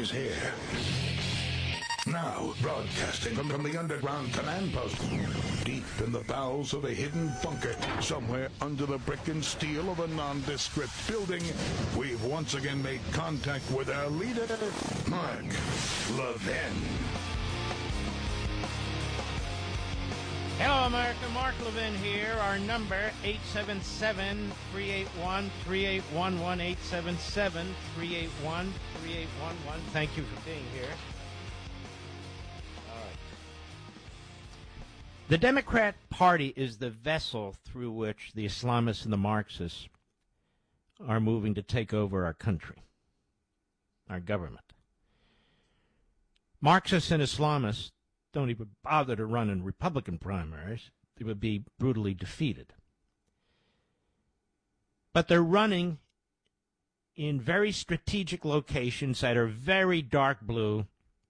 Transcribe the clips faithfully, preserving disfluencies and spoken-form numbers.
He's here. Now, broadcasting from, from the underground command post, deep in the bowels of a hidden bunker, somewhere under the brick and steel of a nondescript building, we've once again made contact with our leader, Mark Levin. Hello, America. Mark Levin here. Our number, eight seven seven, three eight one, three eight one one, eight seven seven, three eight one, three eight one one. Thank you for being here. The Democrat Party is the vessel through which the Islamists and the Marxists are moving to take over our country, our government. Marxists and Islamists don't even bother to run in Republican primaries. They would be brutally defeated. But they're running in very strategic locations that are very dark blue.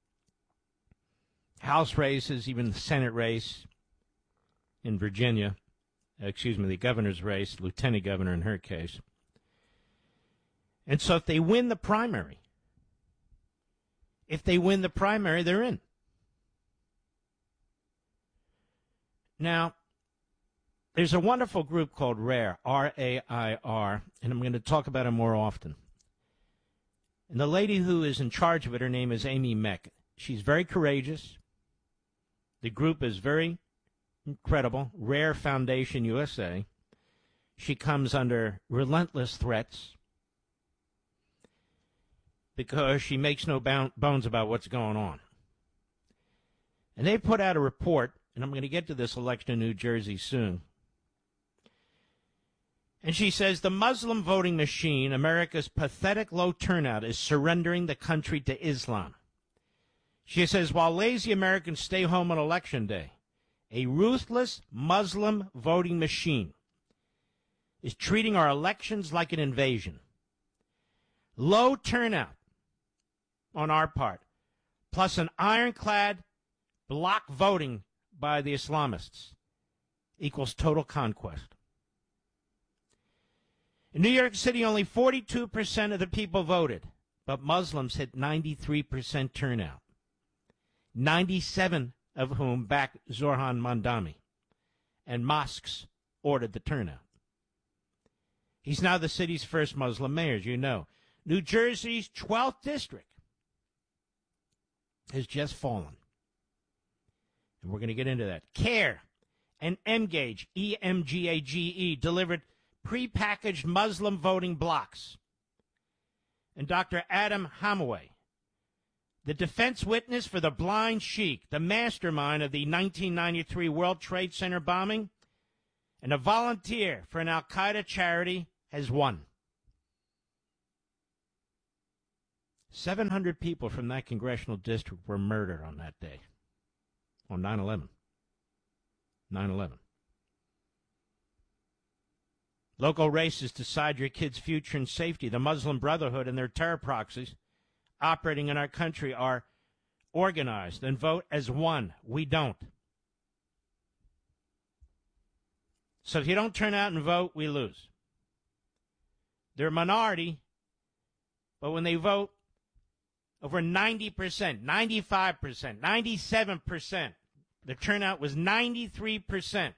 House races, even the Senate race in Virginia, excuse me, the governor's race, lieutenant governor in her case. And so if they win the primary, if they win the primary, they're in. Now, there's a wonderful group called RAIR, R A I R, and I'm going to talk about it more often. And the lady who is in charge of it, her name is Amy Meck. She's very courageous. The group is very incredible. RAIR Foundation U S A. She comes under relentless threats because she makes no bones about what's going on. And they put out a report, and I'm going to get to this election in New Jersey soon. And she says the Muslim voting machine, America's pathetic low turnout, is surrendering the country to Islam. She says while lazy Americans stay home on election day, a ruthless Muslim voting machine is treating our elections like an invasion. Low turnout on our part, plus an ironclad block voting by the Islamists, equals total conquest. In New York City, only forty-two percent of the people voted, but Muslims hit ninety-three percent turnout, ninety-seven of whom backed Zohran Mamdani, and mosques ordered the turnout. He's now the city's first Muslim mayor, as you know. New Jersey's twelfth district has just fallen. And we're going to get into that. CARE and M-Gage, E M G A G E, delivered prepackaged Muslim voting blocks. And Doctor Adam Hamaway, the defense witness for the blind sheik, the mastermind of the nineteen ninety-three World Trade Center bombing, and a volunteer for an al-Qaeda charity, has won. seven hundred people from that congressional district were murdered on that day, on nine eleven. nine eleven. Local races decide your kids' future and safety. The Muslim Brotherhood and their terror proxies operating in our country are organized and vote as one. We don't. So if you don't turn out and vote, we lose. They're a minority, but when they vote, over ninety percent, ninety-five percent, ninety-seven percent, the turnout was ninety-three percent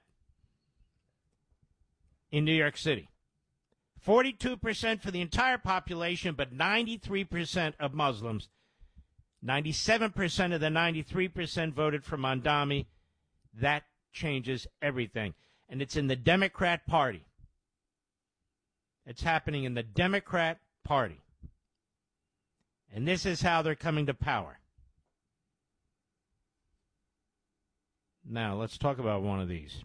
in New York City. forty-two percent for the entire population, but ninety-three percent of Muslims. ninety-seven percent of the ninety-three percent voted for Mamdani. That changes everything. And it's in the Democrat Party. It's happening in the Democrat Party. And this is how they're coming to power. Now, let's talk about one of these.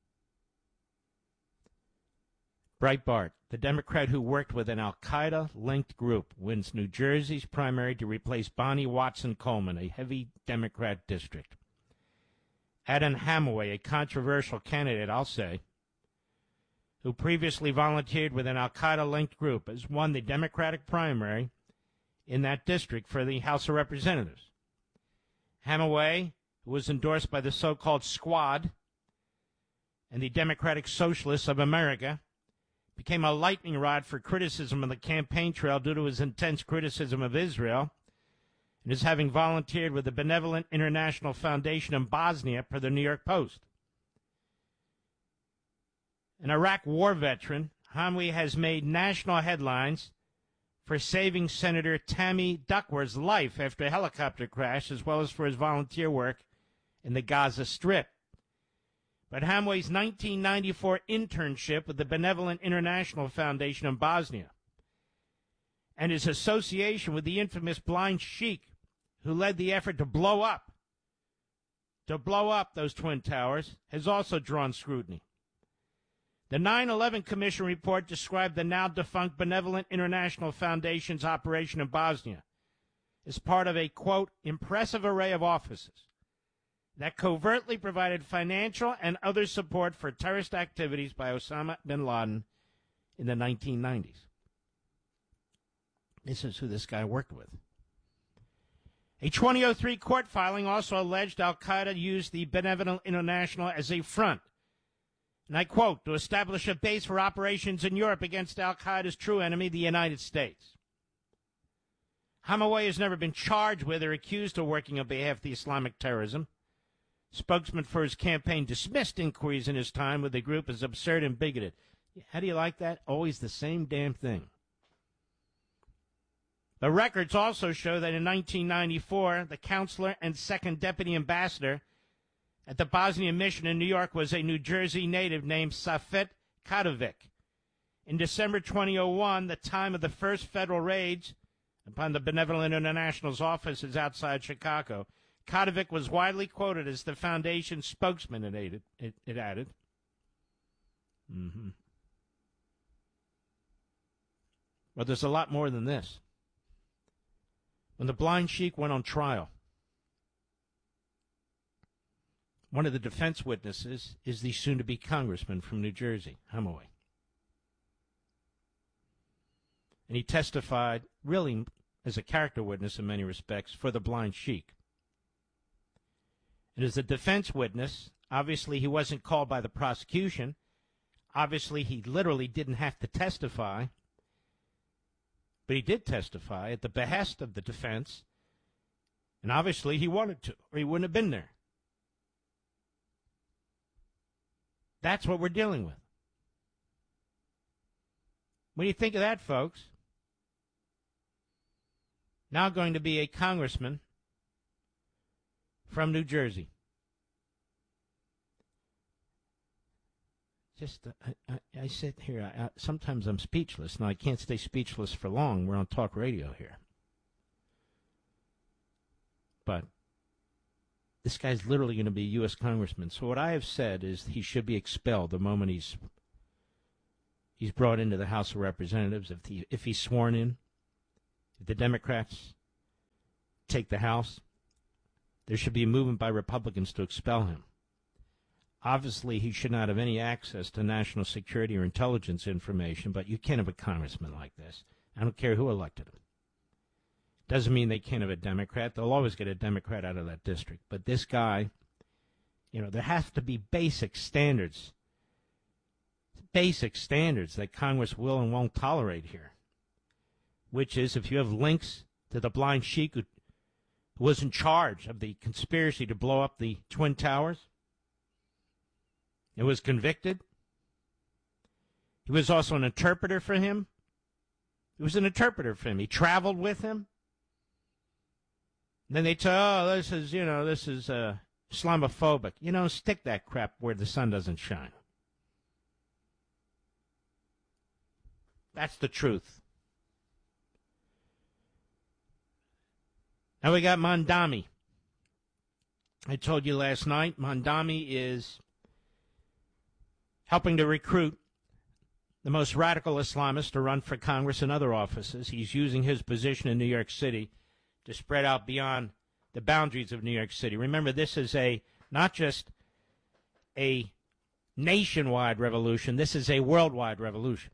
Breitbart, the Democrat who worked with an al-Qaeda-linked group, wins New Jersey's primary to replace Bonnie Watson-Coleman, a heavy Democrat district. Adam Hamaway, a controversial candidate, I'll say, who previously volunteered with an al-Qaeda-linked group, has won the Democratic primary in that district for the House of Representatives. Hamaway, who was endorsed by the so-called Squad and the Democratic Socialists of America, became a lightning rod for criticism on the campaign trail due to his intense criticism of Israel and as having volunteered with the Benevolent International Foundation in Bosnia, per the New York Post. An Iraq war veteran, Hamwi has made national headlines for saving Senator Tammy Duckworth's life after a helicopter crash, as well as for his volunteer work in the Gaza Strip. But Hamwi's nineteen ninety-four internship with the Benevolent International Foundation in Bosnia and his association with the infamous blind sheik who led the effort to blow up, to blow up those Twin Towers, has also drawn scrutiny. The nine eleven Commission report described the now-defunct Benevolent International Foundation's operation in Bosnia as part of a, quote, impressive array of offices that covertly provided financial and other support for terrorist activities by Osama bin Laden in the nineteen nineties. This is who this guy worked with. A twenty oh three court filing also alleged al-Qaeda used the Benevolent International as a front, and I quote, to establish a base for operations in Europe against al-Qaeda's true enemy, the United States. Hamaway has never been charged with or accused of working on behalf of the Islamic terrorism. Spokesman for his campaign dismissed inquiries in his time with the group as absurd and bigoted. How do you like that? Always the same damn thing. The records also show that in nineteen ninety-four, the counselor and second deputy ambassador at the Bosnian mission in New York was a New Jersey native named Safet Kadovic. In December twenty oh one, the time of the first federal raids upon the Benevolent International's offices outside Chicago, Kadovic was widely quoted as the foundation's spokesman, it added. It, it added. Mm-hmm. But there's a lot more than this. When the blind sheik went on trial, one of the defense witnesses is the soon-to-be congressman from New Jersey, Hamaway. And he testified, really as a character witness in many respects, for the blind sheik. And as a defense witness, obviously he wasn't called by the prosecution. Obviously he literally didn't have to testify. But he did testify at the behest of the defense. And obviously he wanted to, or he wouldn't have been there. That's what we're dealing with. What do you think of that, folks? Now going to be a congressman from New Jersey. Just, uh, I, I, I sit here, I, I, sometimes I'm speechless. Now, I can't stay speechless for long. We're on talk radio here. But this guy's literally going to be a U S congressman. So what I have said is he should be expelled the moment he's he's brought into the House of Representatives. If he, if he's sworn in, if the Democrats take the House, there should be a movement by Republicans to expel him. Obviously, he should not have any access to national security or intelligence information, but you can't have a congressman like this. I don't care who elected him. Doesn't mean they can't have a Democrat. They'll always get a Democrat out of that district. But this guy, you know, there has to be basic standards, basic standards that Congress will and won't tolerate here, which is if you have links to the blind sheik who was in charge of the conspiracy to blow up the Twin Towers, and was convicted. He was also an interpreter for him. He was an interpreter for him. He traveled with him. And then they tell, oh, this is, you know, this is uh, Islamophobic. You know, stick that crap where the sun doesn't shine. That's the truth. Now we got Mondami. I told you last night, Mondami is helping to recruit the most radical Islamists to run for Congress and other offices. He's using his position in New York City to spread out beyond the boundaries of New York City. Remember, this is a not just a nationwide revolution, this is a worldwide revolution.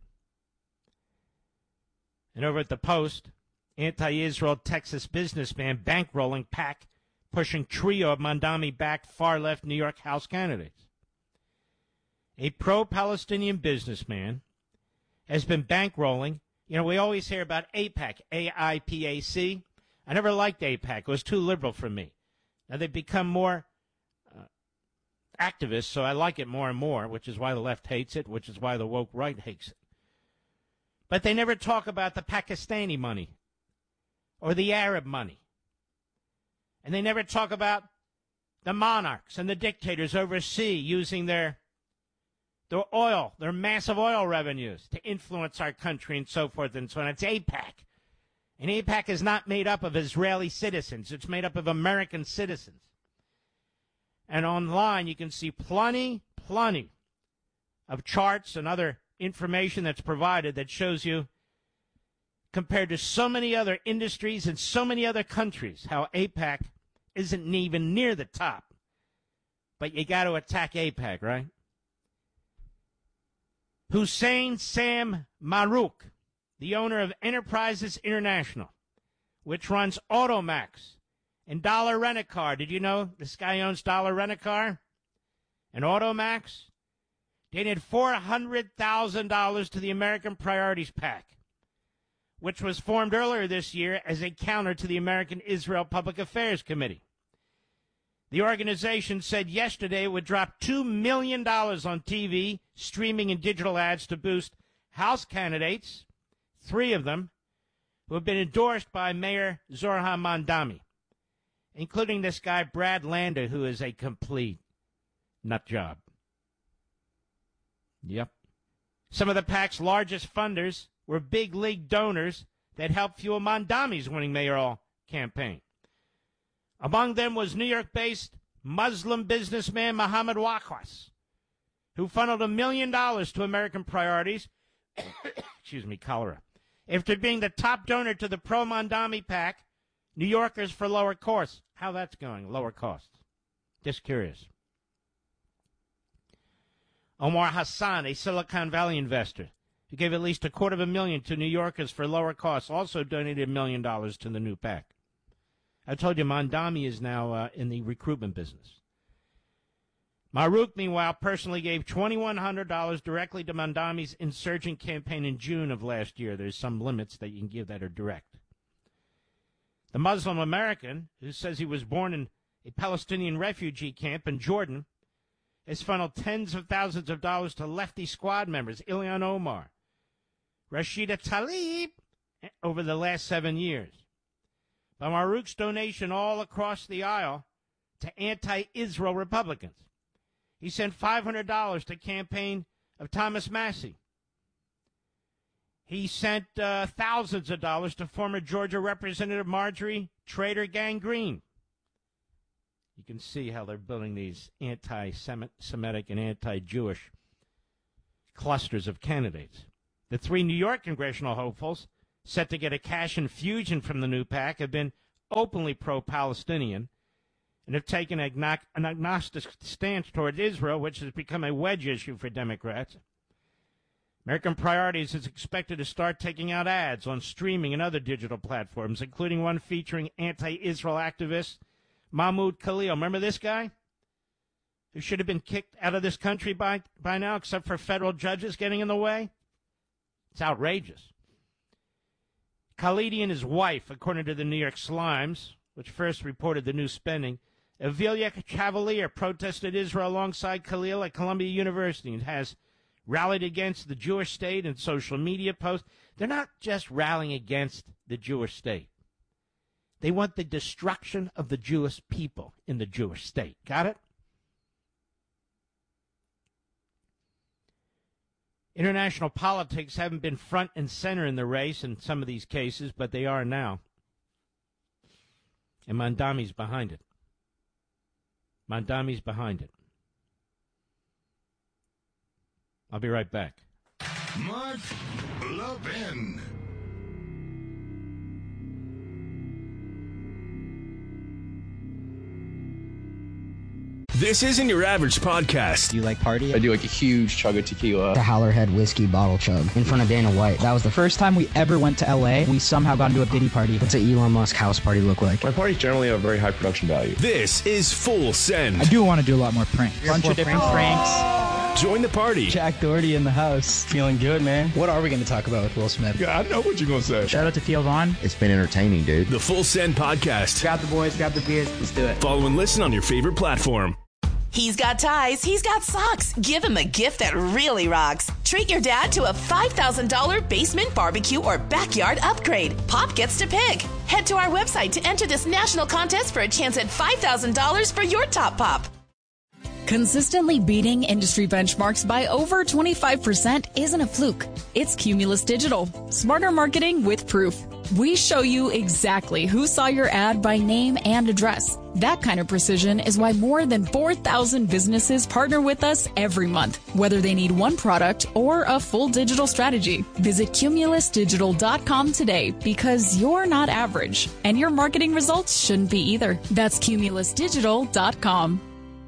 And over at the Post, anti-Israel Texas businessman bankrolling PAC, pushing trio of Mondami-backed far-left New York House candidates. A pro-Palestinian businessman has been bankrolling. You know, we always hear about AIPAC, A I P A C, I never liked AIPAC. It was too liberal for me. Now they've become more uh, activists, so I like it more and more, which is why the left hates it, which is why the woke right hates it. But they never talk about the Pakistani money or the Arab money. And they never talk about the monarchs and the dictators overseas using their, their oil, their massive oil revenues to influence our country and so forth and so on. It's AIPAC. And AIPAC is not made up of Israeli citizens. It's made up of American citizens. And online you can see plenty, plenty of charts and other information that's provided that shows you, compared to so many other industries and so many other countries, how AIPAC isn't even near the top. But you got to attack AIPAC, right? Hussein Sam Marouk, the owner of Enterprises International, which runs Automax and Dollar Rent-A-Car. Did you know this guy owns Dollar Rent-A-Car and Automax? Donated four hundred thousand dollars to the American Priorities PAC, which was formed earlier this year as a counter to the American Israel Public Affairs Committee. The organization said yesterday it would drop two million dollars on T V, streaming, and digital ads to boost House candidates, three of them, who have been endorsed by Mayor Zohran Mamdani, including this guy, Brad Lander, who is a complete nut job. Yep. Some of the PAC's largest funders were big league donors that helped fuel Mamdani's winning mayoral campaign. Among them was New York-based Muslim businessman Mohammed Waqas, who funneled a million dollars to American Priorities, excuse me, cholera, after being the top donor to the pro-Mamdani PAC, New Yorkers for Lower Costs. How that's going, lower costs. Just curious. Omar Hassan, a Silicon Valley investor, who gave at least a quarter of a million to New Yorkers for lower costs, also donated a million dollars to the new PAC. I told you Mamdani is now uh, in the recruitment business. Marouk, meanwhile, personally gave two thousand one hundred dollars directly to Mamdani's insurgent campaign in June of last year. There's some limits that you can give that are direct. The Muslim American, who says he was born in a Palestinian refugee camp in Jordan, has funneled tens of thousands of dollars to lefty squad members, Ilhan Omar, Rashida Tlaib, over the last seven years. But Marouk's donation all across the aisle to anti-Israel Republicans. He sent five hundred dollars to campaign of Thomas Massie. He sent uh, thousands of dollars to former Georgia Representative Marjorie Trader Gang Green. You can see how they're building these anti-Semitic and anti-Jewish clusters of candidates. The three New York congressional hopefuls set to get a cash infusion from the new PAC have been openly pro-Palestinian and have taken an agnostic stance toward Israel, which has become a wedge issue for Democrats. American Priorities is expected to start taking out ads on streaming and other digital platforms, including one featuring anti-Israel activist Mahmoud Khalil. Remember this guy? Who should have been kicked out of this country by, by now, except for federal judges getting in the way? It's outrageous. Khalidi and his wife, according to the New York Slimes, which first reported the new spending, Avilia Chavalier protested Israel alongside Khalil at Columbia University and has rallied against the Jewish state in social media posts. They're not just rallying against the Jewish state. They want the destruction of the Jewish people in the Jewish state. Got it? International politics haven't been front and center in the race in some of these cases, but they are now. And Mamdani's behind it. Mamdani's behind it. I'll be right back. Mark Levin. This isn't your average podcast. Do you like party? I do like a huge chug of tequila. The Howlerhead whiskey bottle chug in front of Dana White. That was the first time we ever went to L A. We somehow got into a Diddy party. What's an Elon Musk house party look like? My parties generally have very high production value. This is Full Send. I do want to do a lot more pranks. A bunch of different pranks. pranks. Join the party. Jack Doherty in the house. Feeling good, man. What are we going to talk about with Will Smith? Yeah, I know what you're going to say. Shout out to Theo Vaughn. It's been entertaining, dude. The Full Send Podcast. Grab the boys, grab the beers. Let's do it. Follow and listen on your favorite platform. He's got ties, he's got socks. Give him a gift that really rocks. Treat your dad to a five thousand dollars basement barbecue or backyard upgrade. Pop gets to pick. Head to our website to enter this national contest for a chance at five thousand dollars for your top pop. Consistently beating industry benchmarks by over twenty-five percent isn't a fluke. It's Cumulus Digital. Smarter marketing with proof. We show you exactly who saw your ad by name and address. That kind of precision is why more than four thousand businesses partner with us every month, whether they need one product or a full digital strategy. Visit cumulus digital dot com today because you're not average, and your marketing results shouldn't be either. That's cumulus digital dot com.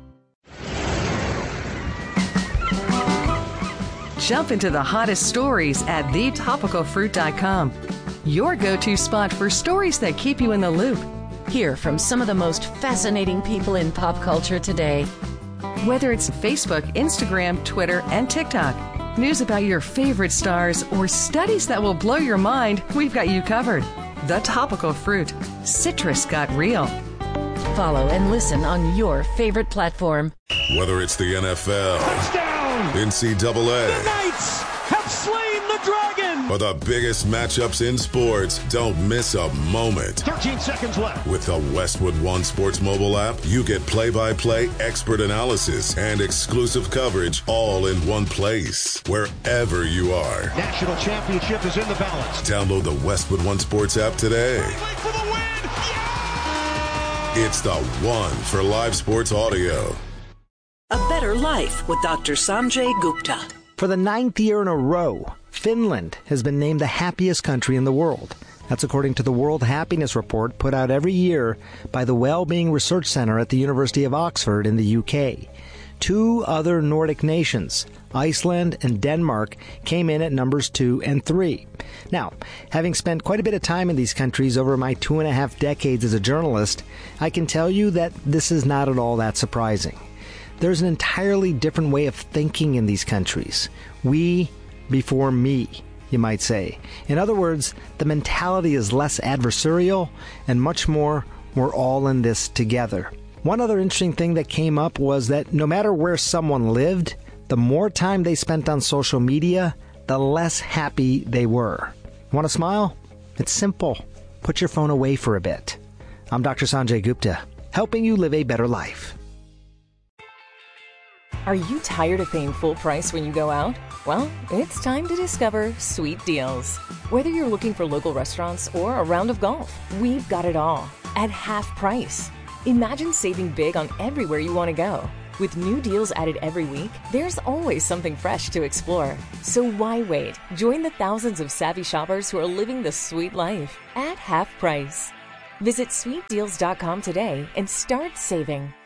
Jump into the hottest stories at the topical fruit dot com. Your go-to spot for stories that keep you in the loop. Hear from some of the most fascinating people in pop culture today. Whether it's Facebook, Instagram, Twitter, and TikTok, news about your favorite stars, or studies that will blow your mind, we've got you covered. The Topical Fruit. Citrus got real. Follow and listen on your favorite platform. Whether it's the N F L, touchdown, N C double A, the Knights have slain the dragon, or the biggest matchups in sports, don't miss a moment. thirteen seconds left. With the Westwood One Sports mobile app, you get play-by-play expert analysis and exclusive coverage all in one place, wherever you are. National championship is in the balance. Download the Westwood One Sports app today. For the win. Yeah! It's the one for live sports audio. A Better Life with Doctor Sanjay Gupta. For the ninth year in a row, Finland has been named the happiest country in the world. That's according to the World Happiness Report put out every year by the Wellbeing Research Center at the University of Oxford in the U K. Two other Nordic nations, Iceland and Denmark, came in at numbers two and three. Now, having spent quite a bit of time in these countries over my two and a half decades as a journalist, I can tell you that this is not at all that surprising. There's an entirely different way of thinking in these countries. We before me, you might say. In other words, the mentality is less adversarial and much more, we're all in this together. One other interesting thing that came up was that no matter where someone lived, the more time they spent on social media, the less happy they were. Want to smile? It's simple. Put your phone away for a bit. I'm Doctor Sanjay Gupta, helping you live a better life. Are you tired of paying full price when you go out? Well, it's time to discover Sweet Deals. Whether you're looking for local restaurants or a round of golf, we've got it all at half price. Imagine saving big on everywhere you want to go. With new deals added every week, there's always something fresh to explore. So why wait? Join the thousands of savvy shoppers who are living the sweet life at half price. Visit sweet deals dot com today and start saving.